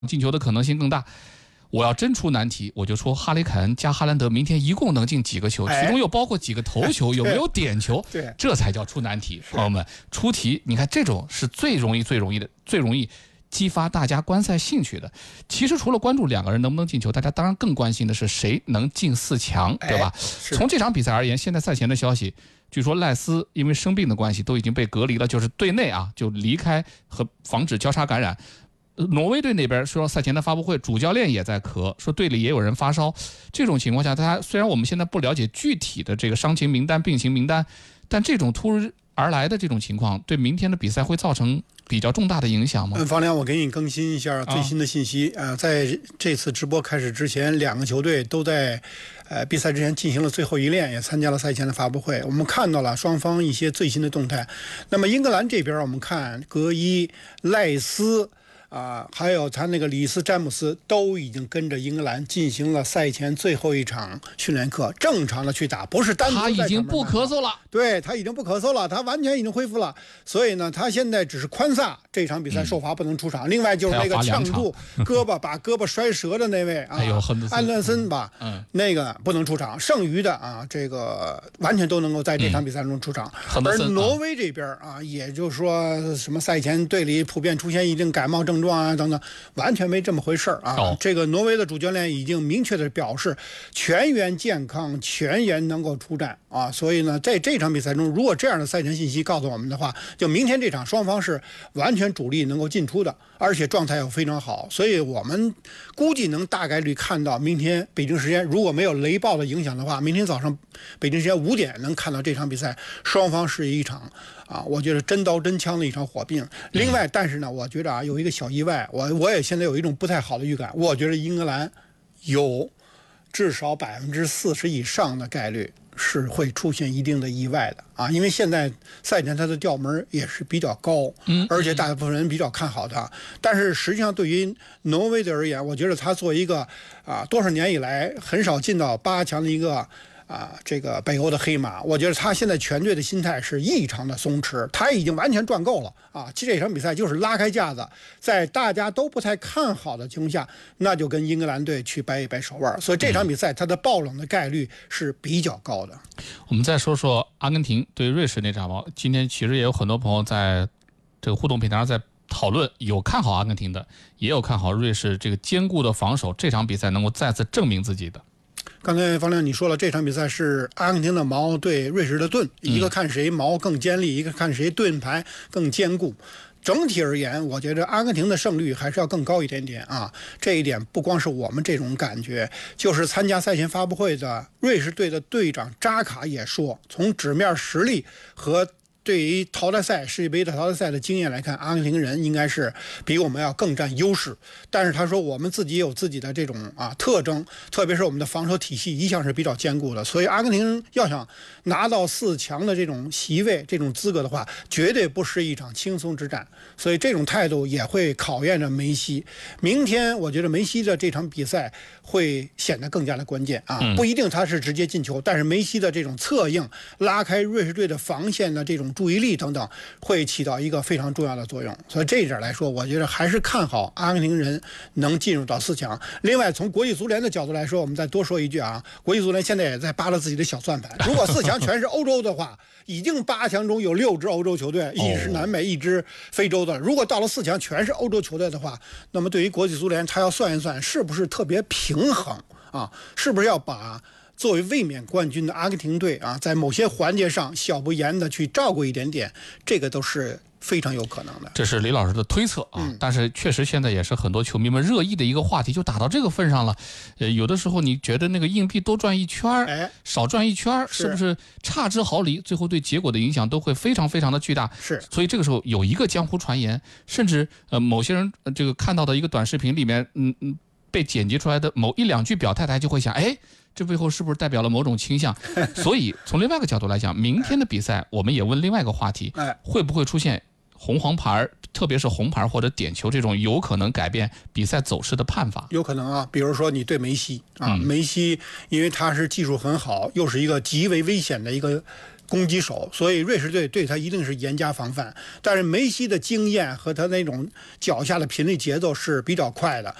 进球的可能性更大。我要真出难题，我就说哈里凯恩加哈兰德明天一共能进几个球，其中又包括几个头球，有没有点球？ 对， 这才叫出难题。朋友们，出题，你看这种是最容易激发大家观赛兴趣的。其实除了关注两个人能不能进球，大家当然更关心的是谁能进4强，对吧？从这场比赛而言，现在赛前的消息，据说赖斯因为生病的关系都已经被隔离了，就是队内就离开和防止交叉感染。挪威队那边说赛前的发布会，主教练也在咳，说队里也有人发烧。这种情况下，虽然我们现在不了解具体的这个伤情名单、病情名单，但这种突如而来的这种情况，对明天的比赛会造成比较重大的影响吗？ 方亮，我给你更新一下最新的信息在这次直播开始之前，2个球队都在比赛之前进行了最后一练，也参加了赛前的发布会。我们看到了双方一些最新的动态。那么英格兰这边，我们看格伊、赖斯。还有他那个里斯詹姆斯都已经跟着英格兰进行了赛前最后一场训练课，正常的去打，不是单独。 他已经不咳嗽了， 对，他已经不咳嗽了，他完全已经恢复了。所以呢，他现在只是宽萨这场比赛受罚不能出场。另外就是那个呛住把胳膊摔折的那位安德森吧，那个不能出场。剩余的这个完全都能够在这场比赛中出场。而挪威这边也就是说什么赛前队里普遍出现一定感冒症状等等，完全没这么回事这个挪威的主教练已经明确的表示，全员健康，全员能够出战所以呢，在这场比赛中，如果这样的赛前信息告诉我们的话，就明天这场双方是完全主力能够进出的，而且状态又非常好，所以我们估计能大概率看到明天北京时间，如果没有雷暴的影响的话，明天早上北京时间5点能看到这场比赛，双方是一场我觉得真刀真枪的一场火并。另外，但是呢，我觉得有一个小意外，我也现在有一种不太好的预感，我觉得英格兰有至少40%以上的概率是会出现一定的意外的因为现在赛前他的调门也是比较高，而且大部分人比较看好他。但是实际上对于挪威队而言，我觉得他作为一个多少年以来很少进到8强的一个这个北欧的黑马，我觉得他现在全队的心态是异常的松弛，他已经完全赚够了这场比赛就是拉开架子，在大家都不太看好的情况下，那就跟英格兰队去掰一掰手腕，所以这场比赛他的爆冷的概率是比较高的。 我们再说说阿根廷对瑞士那场今天其实也有很多朋友在这个互动平台上在讨论，有看好阿根廷的，也有看好瑞士这个坚固的防守，这场比赛能够再次证明自己的。 刚才方亮你说了，这场比赛是阿根廷的矛对瑞士的盾，一个看谁矛更尖利，一个看谁盾牌更坚固。整体而言，我觉得阿根廷的胜率还是要更高一点点这一点不光是我们这种感觉，就是参加赛前发布会的瑞士队的队长扎卡也说，从纸面实力和对于世界杯的淘汰赛的经验来看，阿根廷人应该是比我们要更占优势。但是他说我们自己也有自己的这种特征，特别是我们的防守体系一向是比较坚固的，所以阿根廷要想拿到4强的这种席位、这种资格的话，绝对不是一场轻松之战。所以这种态度也会考验着梅西。明天我觉得梅西的这场比赛会显得更加的关键不一定他是直接进球，但是梅西的这种策应、拉开瑞士队的防线的这种注意力等等，会起到一个非常重要的作用。所以这一点来说，我觉得还是看好阿根廷人能进入到4强。另外，从国际足联的角度来说，我们再多说一句国际足联现在也在扒拉自己的小算盘。如果4强全是欧洲的话，已经8强中有6支欧洲球队，一支南美，一支非洲的。如果到了4强全是欧洲球队的话，那么对于国际足联，他要算一算是不是特别平衡是不是要把作为卫冕冠军的阿根廷队在某些环节上小不严的去照顾一点点，这个都是非常有可能的。 这是李老师的推测但是确实现在也是很多球迷们热议的一个话题，就打到这个份上了。有的时候你觉得那个硬币多转一圈少转一圈，是不是差之毫厘，最后对结果的影响都会非常非常的巨大。 是， 所以这个时候有一个江湖传言，甚至某些人这个看到的一个短视频里面被剪辑出来的某1、2句表态，他就会想，这背后是不是代表了某种倾向？所以从另外一个角度来讲，明天的比赛我们也问另外一个话题，会不会出现红黄牌，特别是红牌或者点球这种有可能改变比赛走势的判罚？ 有可能比如说你对梅西梅西因为他是技术很好，又是一个极为危险的一个攻击手，所以瑞士队对他一定是严加防范。但是梅西的经验和他那种脚下的频率节奏是比较快的，